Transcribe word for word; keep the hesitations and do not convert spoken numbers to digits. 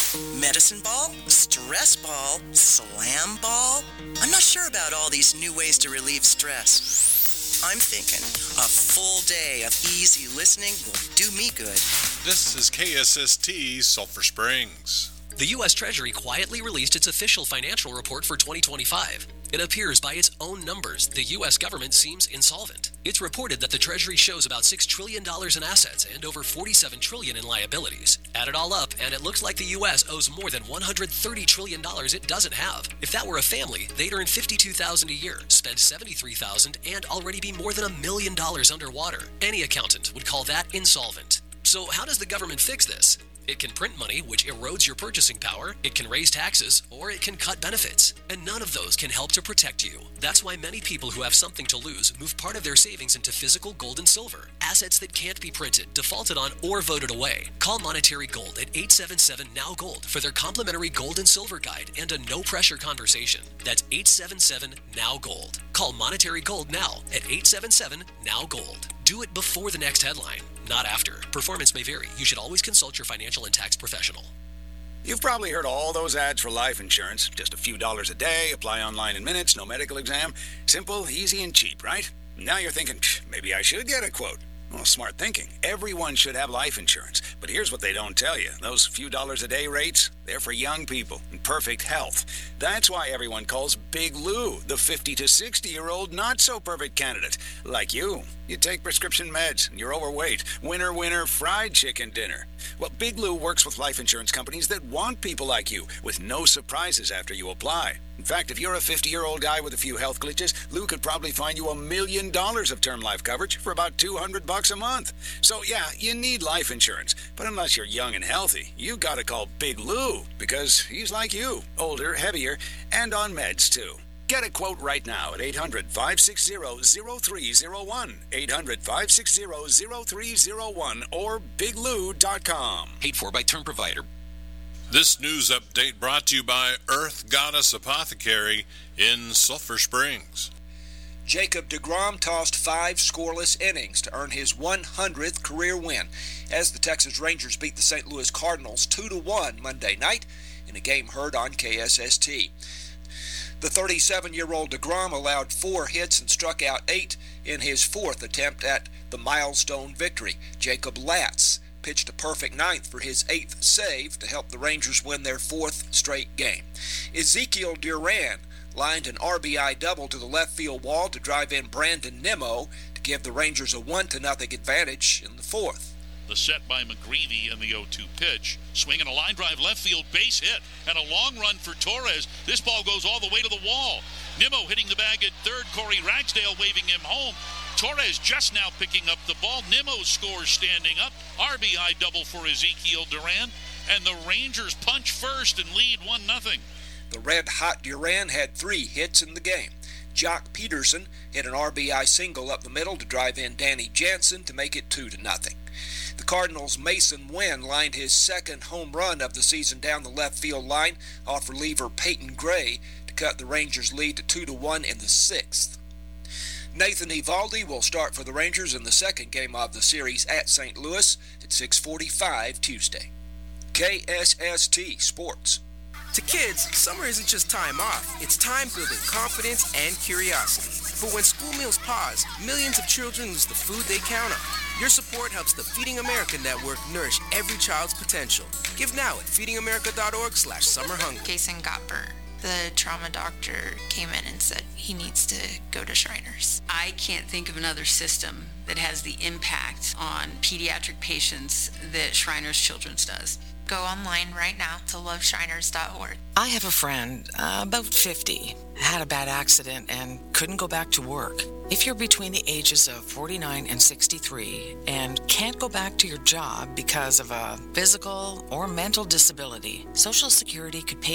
Medicine ball? Stress ball? Slam ball? I'm not sure about all these new ways to relieve stress. I'm thinking a full day of easy listening will do me good. This is K S S T Sulphur Springs. The U S Treasury quietly released its official financial report for twenty twenty-five. It appears by its own numbers, the U S government seems insolvent. It's reported that the Treasury shows about six trillion dollars in assets and over forty-seven trillion dollars in liabilities. Add it all up, and it looks like the U S owes more than one hundred thirty trillion dollars it doesn't have. If that were a family, they'd earn fifty-two thousand dollars a year, spend seventy-three thousand dollars, and already be more than a million dollars underwater. Any accountant would call that insolvent. So how does the government fix this? It can print money, which erodes your purchasing power, it can raise taxes, or it can cut benefits. And none of those can help to protect you. That's why many people who have something to lose move part of their savings into physical gold and silver, assets that can't be printed, defaulted on, or voted away. Call Monetary Gold at eight seven seven, N O W Gold for their complimentary gold and silver guide and a no-pressure conversation. That's eight seven seven, N O W Gold. Call Monetary Gold now at eight seven seven, N O W Gold. Do it before the next headline, not after. Performance may vary. You should always consult your financial and tax professional. You've probably heard all those ads for life insurance. Just a few dollars a day, apply online in minutes, no medical exam. Simple, easy, and cheap, right? Now you're thinking, maybe I should get a quote. Well, smart thinking. Everyone should have life insurance. But here's what they don't tell you. Those few dollars a day rates, they're for young people in perfect health. That's why everyone calls Big Lou the fifty to sixty-year-old not-so-perfect candidate. Like you. You take prescription meds, and you're overweight. Winner, winner, fried chicken dinner. Well, Big Lou works with life insurance companies that want people like you, with no surprises after you apply. In fact, if you're a fifty-year-old guy with a few health glitches, Lou could probably find you a million dollars of term life coverage for about two hundred bucks a month. So yeah, you need life insurance. But unless you're young and healthy, you gotta call Big Lou, because he's like you, older, heavier, and on meds too. Get a quote right now at eight hundred, five six zero, zero three zero one, eight hundred, five six zero, zero three zero one, or big lou dot com. Paid for by Term Provider. This news update brought to you by Earth Goddess Apothecary in Sulphur Springs. Jacob deGrom tossed five scoreless innings to earn his one hundredth career win as the Texas Rangers beat the Saint Louis Cardinals two to one Monday night in a game heard on K S S T. The thirty-seven-year-old deGrom allowed four hits and struck out eight in his fourth attempt at the milestone victory. Jacob Latz pitched a perfect ninth for his eighth save to help the Rangers win their fourth straight game. Ezekiel Duran lined an R B I double to the left field wall to drive in Brandon Nimmo to give the Rangers a one to nothing advantage in the fourth. The set by McGreevy in the oh two pitch. Swinging a line drive left field, base hit, and a long run for Torres. This ball goes all the way to the wall. Nimmo hitting the bag at third, Corey Ragsdale waving him home. Torres just now picking up the ball. Nimmo scores standing up. R B I double for Ezekiel Duran. And the Rangers punch first and lead one nothing. The red-hot Duran had three hits in the game. Jock Peterson hit an R B I single up the middle to drive in Danny Jansen to make it two to nothing. The Cardinals' Mason Wynn lined his second home run of the season down the left field line off reliever Peyton Gray to cut the Rangers' lead to two to one in the sixth. Nathan Eovaldi will start for the Rangers in the second game of the series at Saint Louis at six forty-five Tuesday. K S S T Sports. To kids, summer isn't just time off. It's time building confidence and curiosity. But when school meals pause, millions of children lose the food they count on. Your support helps the Feeding America Network nourish every child's potential. Give now at feeding america dot org slash summer hunger. Jason got burnt. The trauma doctor came in and said he needs to go to Shriners. I can't think of another system that has the impact on pediatric patients that Shriners Children's does. Go online right now to love shriners dot org. I have a friend, uh, about fifty, had a bad accident and couldn't go back to work. If you're between the ages of forty-nine and sixty-three and can't go back to your job because of a physical or mental disability, Social Security could pay